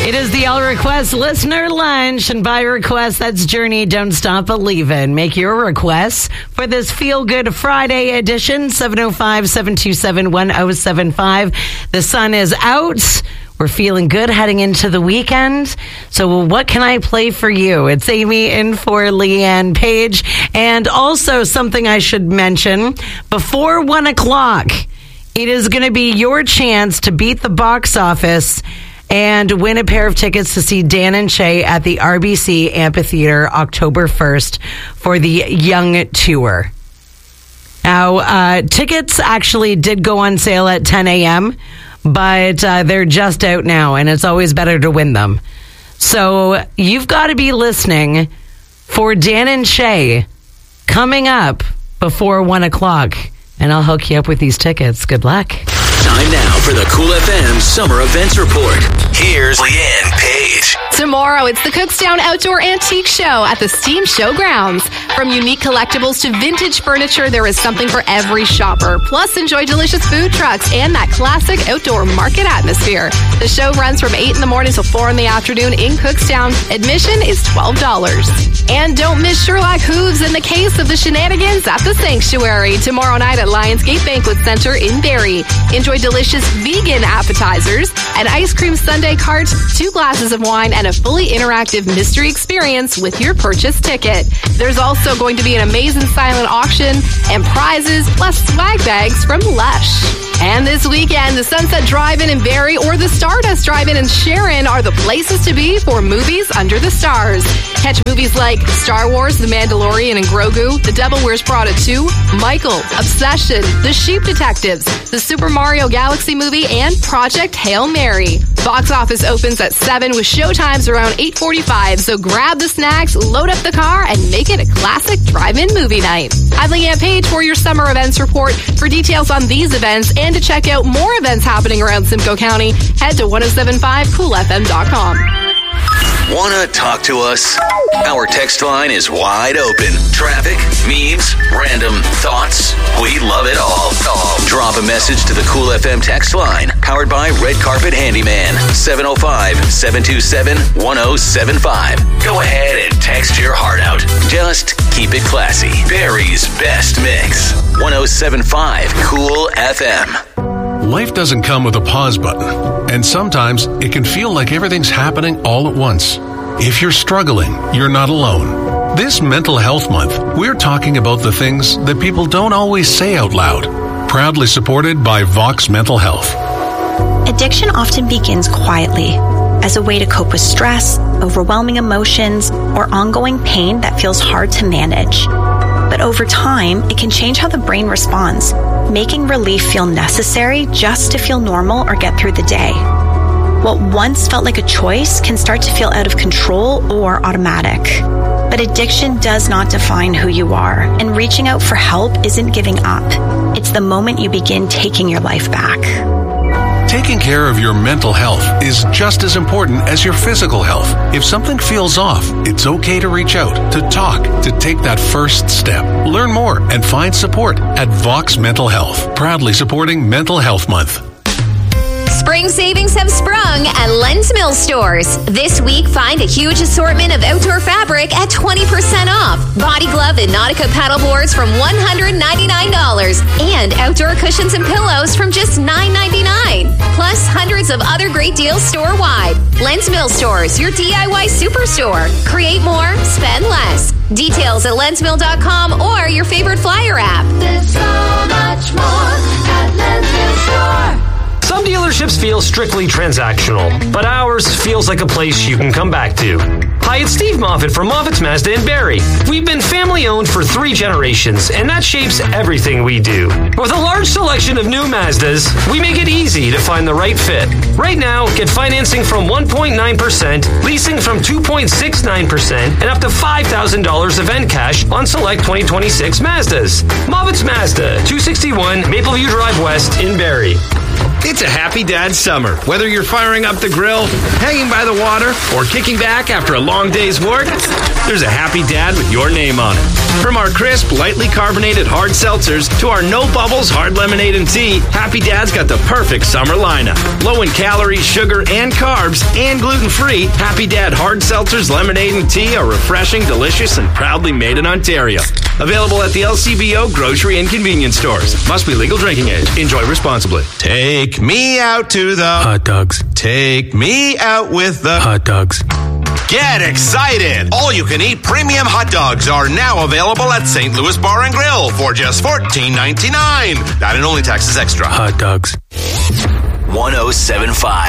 It is the All Request Listener Lunch, and by request, that's Journey, Don't Stop Believin'. Make your requests for this Feel Good Friday edition, 705-727-1075. The sun is out. We're feeling good heading into the weekend. So what can I play for you? It's Amy in for Leanne Page. And also something I should mention, before 1 o'clock, it is going to be your chance to beat the box office and win a pair of tickets to see Dan and Shay at the RBC Amphitheater October 1st for the Young Tour. Now, tickets actually did go on sale at 10 a.m., but they're just out now, and it's always better to win them. So you've got to be listening for Dan and Shay coming up before 1 o'clock, and I'll hook you up with these tickets. Good luck. Time now for the Cool FM Summer Events Report. Here's Leanne Page. Tomorrow, it's the Cookstown Outdoor Antique Show at the Steam Showgrounds. From unique collectibles to vintage furniture, there is something for every shopper. Plus, enjoy delicious food trucks and that classic outdoor market atmosphere. The show runs from 8 in the morning till 4 in the afternoon in Cookstown. Admission is $12. And don't miss Sherlock Hooves in the Case of the Shenanigans at the Sanctuary tomorrow night at Lionsgate Banquet Center in Barrie. Enjoy delicious vegan appetizers, an ice cream sundae cart, 2 glasses of wine, and a fully interactive mystery experience with your purchase ticket. There's also going to be an amazing silent auction and prizes, plus swag bags from Lush. And this weekend, the Sunset Drive-In in Barrie or the Stardust Drive-In in Sharon are the places to be for movies under the stars. Catch movies like Star Wars, The Mandalorian and Grogu, The Devil Wears Prada 2, Michael, Obsession, The Sheep Detectives, the Super Mario Galaxy movie, and Project Hail Mary. Box office opens at 7 with showtimes around 8:45, so grab the snacks, load up the car, and make it a classic drive-in movie night. I'm Leanne Page for your Summer Events Report. For details on these events and to check out more events happening around Simcoe County, head to 1075coolfm.com. Want to talk to us? Our text line is wide open. Traffic, memes, random thoughts. We love it all. Drop a message to the Cool FM text line, powered by Red Carpet Handyman, 705-727-1075. Go ahead and text your heart out. Just keep it classy. Barrie's best mix. 1075 Cool FM. Life doesn't come with a pause button, and sometimes it can feel like everything's happening all at once. If you're struggling, you're not alone. This Mental Health Month, we're talking about the things that people don't always say out loud. Proudly supported by Vox Mental Health. Addiction often begins quietly, as a way to cope with stress, overwhelming emotions, or ongoing pain that feels hard to manage. But over time, it can change how the brain responds, making relief feel necessary just to feel normal or get through the day. What once felt like a choice can start to feel out of control or automatic. But addiction does not define who you are, and reaching out for help isn't giving up. It's the moment you begin taking your life back. Taking care of your mental health is just as important as your physical health. If something feels off, it's okay to reach out, to talk, to take that first step. Learn more and find support at Vox Mental Health, proudly supporting Mental Health Month. Spring savings have sprung at Lens Mill stores. This week, find a huge assortment of outdoor fabric at 20% off. Body glove and Nautica paddle boards from $199. And outdoor cushions and pillows from just $9.99. Plus hundreds of other great deals store-wide. Lens Mill stores, your DIY superstore. Create more, spend less. Details at lensmill.com or your favorite flyer app. There's so much more at Lens Mill store. Some dealerships feel strictly transactional, but ours feels like a place you can come back to. Hi, it's Steve Moffitt from Moffitt's Mazda in Barrie. We've been family-owned for 3 generations, and that shapes everything we do. With a large selection of new Mazdas, we make it easy to find the right fit. Right now, get financing from 1.9%, leasing from 2.69%, and up to $5,000 event cash on select 2026 Mazdas. Moffitt's Mazda, 261 Mapleview Drive West in Barrie. It's a Happy Dad summer. Whether you're firing up the grill, hanging by the water, or kicking back after a long day's work, there's a Happy Dad with your name on it. From our crisp, lightly carbonated hard seltzers to our no bubbles hard lemonade and tea, Happy Dad's got the perfect summer lineup. Low in calories, sugar, and carbs, and gluten-free, Happy Dad hard seltzers, lemonade, and tea are refreshing, delicious, and proudly made in Ontario. Available at the LCBO grocery and convenience stores. Must be legal drinking age. Enjoy responsibly. Take me out to the hot dogs. Take me out with the hot dogs. Get excited! All-you-can-eat premium hot dogs are now available at St. Louis Bar and Grill for just $14.99. That and only taxes extra. Hot dogs. 107.5